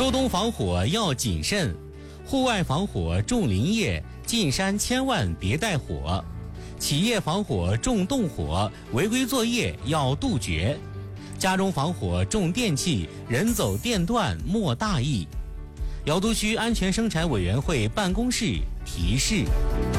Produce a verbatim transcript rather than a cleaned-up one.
秋冬防火要谨慎，户外防火重林业，进山千万别带火。企业防火重动火，违规作业要杜绝。家中防火重电器，人走电断莫大意。瑶都区安全生产委员会办公室提示。